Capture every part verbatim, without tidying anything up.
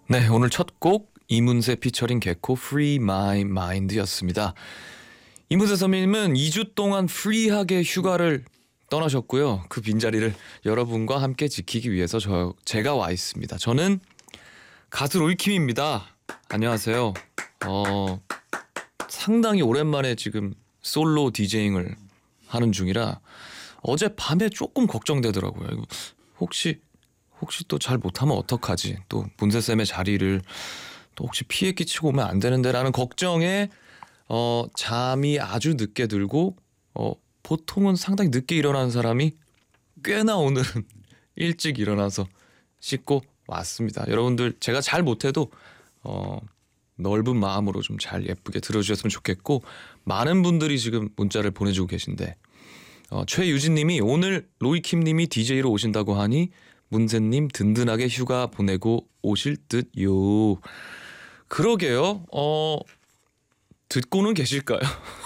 네, 오늘 첫 곡 이문세 피처링 개코 Free My Mind였습니다. 이문세 선배님은 이 주 동안 프리하게 휴가를 떠나셨고요. 그 빈자리를 여러분과 함께 지키기 위해서 저 제가 와 있습니다. 저는 가수 로이킴입니다. 안녕하세요. 어, 상당히 오랜만에 지금 솔로 디제잉을 하는 중이라 어젯밤에 조금 걱정되더라고요. 이거 혹시 혹시 또 잘 못하면 어떡하지? 또 문세쌤의 자리를 또 혹시 피해 끼치고 오면 안 되는데 라는 걱정에 어, 잠이 아주 늦게 들고 어, 보통은 상당히 늦게 일어나는 사람이 꽤나 오늘은 일찍 일어나서 씻고 왔습니다. 여러분들 제가 잘 못해도 어, 넓은 마음으로 좀 잘 예쁘게 들어주셨으면 좋겠고, 많은 분들이 지금 문자를 보내주고 계신데 어, 최유진님이 오늘 로이킴님이 디제이로 오신다고 하니 문세님 든든하게 휴가 보내고 오실 듯요. 그러게요. 어, 듣고는 계실까요?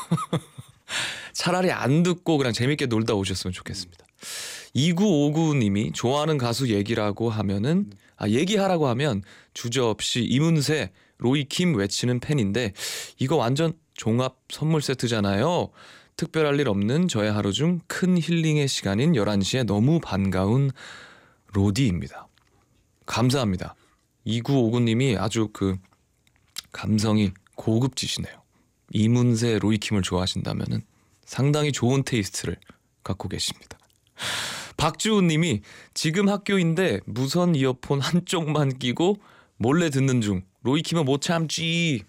차라리 안 듣고 그냥 재밌게 놀다 오셨으면 좋겠습니다. 이구오구님이 좋아하는 가수 얘기라고 하면은 아 얘기하라고 하면 주저없이 이문세, 로이킴 외치는 팬인데 이거 완전 종합 선물 세트잖아요. 특별할 일 없는 저의 하루 중 큰 힐링의 시간인 열한 시에 너무 반가운 로디입니다. 감사합니다. 이구오구님이 아주 그 감성이 고급지시네요. 이문세, 로이킴을 좋아하신다면은 상당히 좋은 테이스트를 갖고 계십니다. 박주우님이 지금 학교인데 무선 이어폰 한쪽만 끼고 몰래 듣는 중. 로이킴은 못 참지.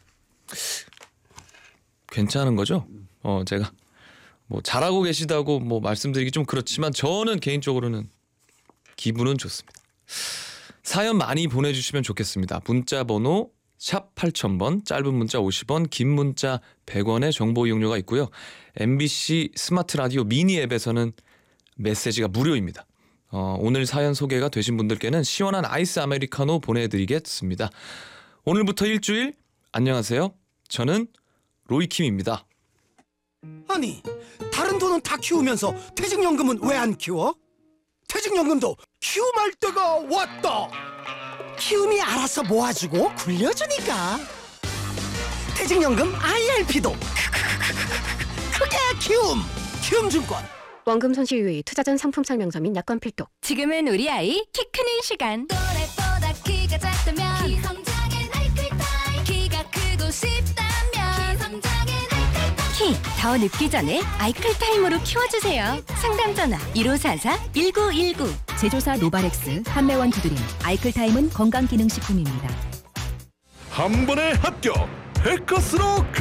괜찮은 거죠? 어 제가 뭐 잘하고 계시다고 뭐 말씀드리기 좀 그렇지만 저는 개인적으로는 기분은 좋습니다. 사연 많이 보내주시면 좋겠습니다. 문자 번호 샵 팔천 번, 짧은 문자 오십 원, 긴 문자 백 원의 정보 이용료가 있고요. 엠비씨 스마트 라디오 미니 앱에서는 메시지가 무료입니다. 어, 오늘 사연 소개가 되신 분들께는 시원한 아이스 아메리카노 보내드리겠습니다. 오늘부터 일주일 안녕하세요. 저는 로이킴입니다. 아니, 다른 돈은 다 키우면서 퇴직연금은 왜 안 키워? 퇴직연금도 키움할 때가 왔다. 키움이 알아서 모아주고 굴려주니까. 퇴직연금 아이알피도 크게 키움. 키움증권. 원금 손실 유의, 투자전 상품 설명서 및 약관 필독. 지금은 우리 아이 키 크는 시간. 또래보다 키가 작다면 키성장엔 아이클타임. 키가 크고 싶다면 키성장엔 아이클타임. 키 더 늦기 전에 아이클타임으로 키워주세요. 상담 전화 일오사사 일구일구. 제조사 노바렉스, 한매원 두드림. 아이클타임은 건강기능식품입니다. 한 번에 합격! 백커스로